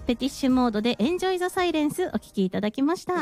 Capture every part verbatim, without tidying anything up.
ペティッシュモードでエンジョイザサイレンスお聴きいただきました。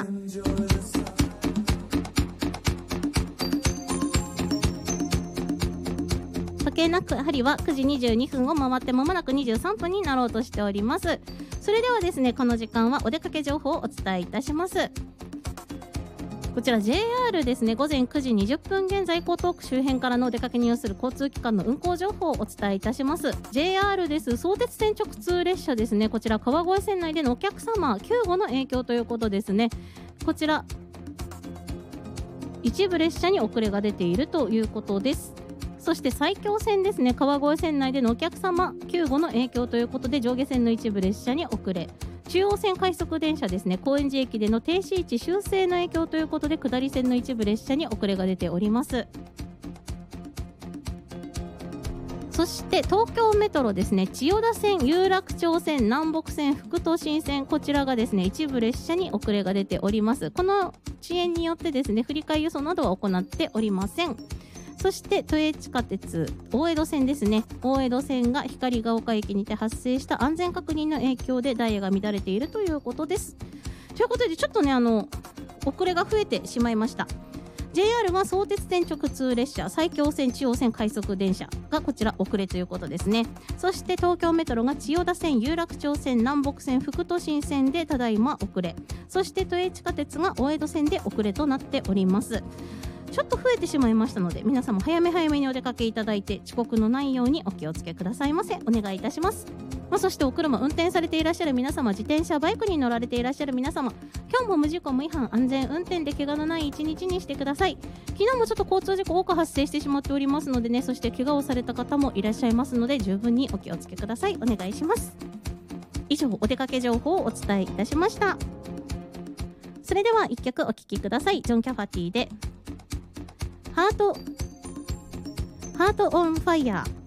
時計なく針はくじにじゅうにふんを回って間もなくにじゅうさんぷんになろうとしております。それではですね、この時間はお出かけ情報をお伝えいたします。こちら ジェイアール ですね、午前くじにじゅっぷん現在、江東区周辺からのお出かけに要する交通機関の運行情報をお伝えいたします。 ジェイアール です。相鉄線直通列車ですね、こちら川越線内でのお客様救護の影響ということですね。こちら一部列車に遅れが出ているということです。そして埼京線ですね、川越線内でのお客様救護の影響ということで上下線の一部列車に遅れ、中央線快速電車ですね、高円寺駅での停止位置修正の影響ということで下り線の一部列車に遅れが出ております。そして東京メトロですね、千代田線、有楽町線、南北線、副都心線、こちらがですね一部列車に遅れが出ております。この遅延によってですね振り替え輸送などは行っておりません。そして都営地下鉄大江戸線ですね、大江戸線が光が丘駅にて発生した安全確認の影響でダイヤが乱れているということです。ということでちょっとねあの遅れが増えてしまいました。 ジェイアール は相鉄線直通列車、埼京線、中央線快速電車がこちら遅れということですね。そして東京メトロが千代田線、有楽町線、南北線、副都心線でただいま遅れ、そして都営地下鉄が大江戸線で遅れとなっております。ちょっと増えてしまいましたので皆様早め早めにお出かけいただいて遅刻のないようにお気をつけくださいませ。お願いいたします。まあ、そしてお車運転されていらっしゃる皆様、自転車バイクに乗られていらっしゃる皆様、今日も無事故無違反安全運転で怪我のない一日にしてください。昨日もちょっと交通事故多く発生してしまっておりますのでね、そして怪我をされた方もいらっしゃいますので十分にお気をつけください。お願いします。以上お出かけ情報をお伝えいたしました。それではいっきょくお聴きください。ジョン・キャファティでハートハートオンファイヤー。